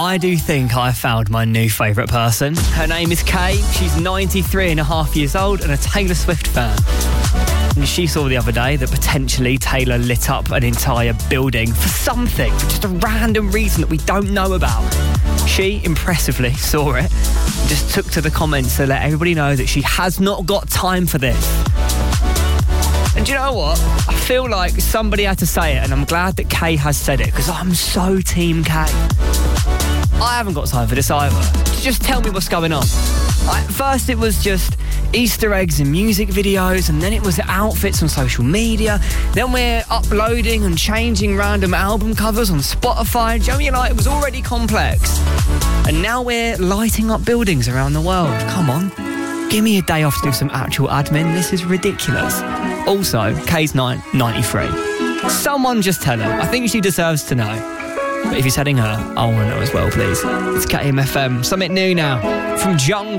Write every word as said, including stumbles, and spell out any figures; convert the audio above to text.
I do think I found my new favourite person. Her name is Kay. She's ninety-three and a half years old and a Taylor Swift fan. And she saw the other day that potentially Taylor lit up an entire building for something, for just a random reason that we don't know about. She impressively saw it and just took to the comments to let everybody know that she has not got time for this. And do you know what? I feel like somebody had to say it, and I'm glad that Kay has said it, because I'm so team Kay. I haven't got time for this either. Just tell me what's going on. Like, first it was just Easter eggs in music videos, and then it was outfits on social media. Then we're uploading and changing random album covers on Spotify. Do you know what I mean? Like, it was already complex. And now we're lighting up buildings around the world. Come on. Give me a day off to do some actual admin. This is ridiculous. Also, Kay's nine, ninety-three. Someone just tell her. I think she deserves to know. But if you're telling her, I want to know as well, please. It's K M F M. Something new now from Jungle.